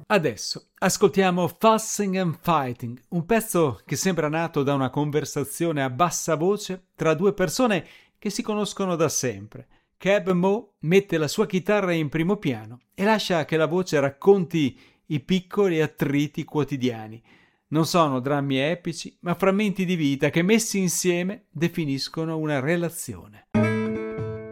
Adesso ascoltiamo Fussing and Fighting, un pezzo che sembra nato da una conversazione a bassa voce tra due persone che si conoscono da sempre. Keb Mo mette la sua chitarra in primo piano e lascia che la voce racconti i piccoli attriti quotidiani. Non sono drammi epici, ma frammenti di vita che messi insieme definiscono una relazione.